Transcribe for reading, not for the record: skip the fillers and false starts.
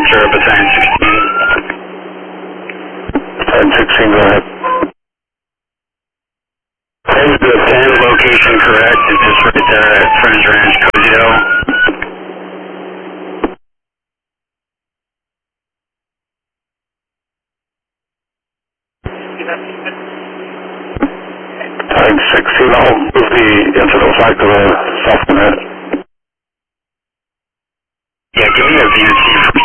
Ventura, Battalion 16. Battalion 16, go ahead. Is the 10 location correct? It's just right there at Friends Ranch, Cozy Dell. Battalion 16, I'll move the incident flag to the south of it. Yeah, give me a VUT